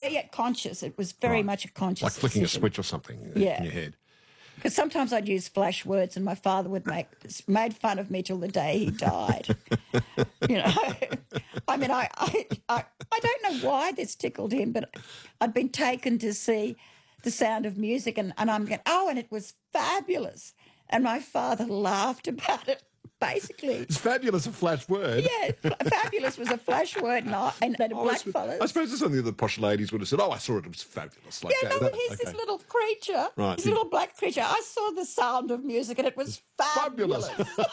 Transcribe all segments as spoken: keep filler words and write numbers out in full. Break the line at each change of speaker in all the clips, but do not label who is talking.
yeah, conscious. It was very
Right.
much a conscious
Like flicking
decision.
a switch or something
Yeah.
in your head.
Because sometimes I'd use flash words and my father would make made fun of me till the day he died. You know, I mean, I, I, I, I don't know why this tickled him, but I'd been taken to see The Sound of Music and, and I'm going, oh, and it was fabulous. And my father laughed about it, basically.
It's fabulous, a flash word.
Yeah, f- fabulous was a flash word and, I, and a
Oh, I
black
suppose,
fellas.
I suppose it's something that the posh ladies would have said, oh, I saw it, it was fabulous. Like
Yeah,
that.
no,
that
but he's
okay.
this little creature,
Right.
this little black creature. I saw The Sound of Music and it was fabulous.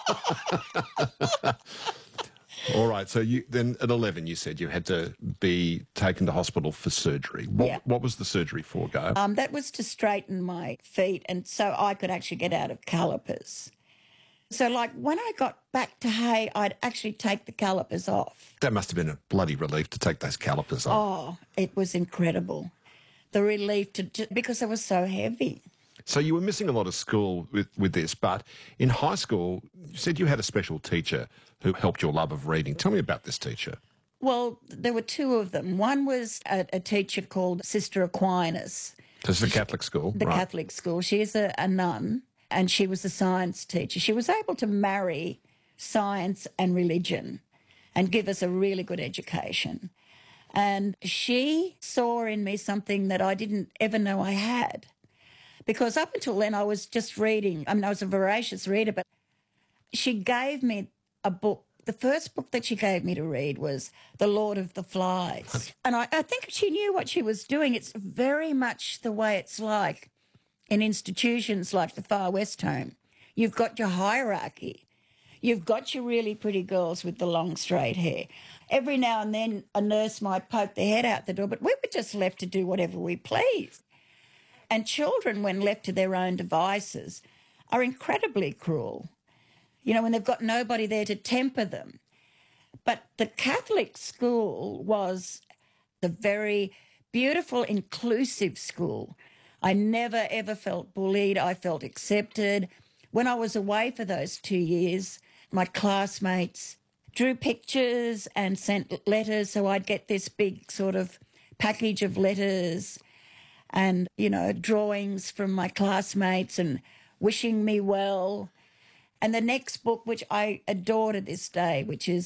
All right, so you then at eleven you said you had to be taken to hospital for surgery. What,
Yeah.
what was the surgery for, Go?
Um, that was to straighten my feet and so I could actually get out of calipers. So, like, when I got back to Hay, I'd actually take the calipers off.
That must have been a bloody relief to take those calipers off.
Oh, it was incredible. The relief to, to because they were so heavy.
So you were missing a lot of school with, with this, but in high school, you said you had a special teacher who helped your love of reading. Tell me about this teacher.
Well, there were two of them. One was a, a teacher called Sister Aquinas,
This is a Catholic school,
the
right?
Catholic school. She's a, a nun, and she was a science teacher. She was able to marry science and religion and give us a really good education. And she saw in me something that I didn't ever know I had. Because up until then, I was just reading. I mean, I was a voracious reader, but she gave me a book. The first book that she gave me to read was The Lord of the Flies. And I, I think she knew what she was doing. It's very much the way it's like in institutions like the Far West Home. You've got your hierarchy. You've got your really pretty girls with the long straight hair. Every now and then a nurse might poke their head out the door, but we were just left to do whatever we pleased. And children, when left to their own devices, are incredibly cruel, you know, when they've got nobody there to temper them. But the Catholic school was the very beautiful, inclusive school. I never, ever felt bullied. I felt accepted. When I was away for those two years, my classmates drew pictures and sent letters, so I'd get this big sort of package of letters and, you know, drawings from my classmates and wishing me well. And the next book, which I adore to this day, which is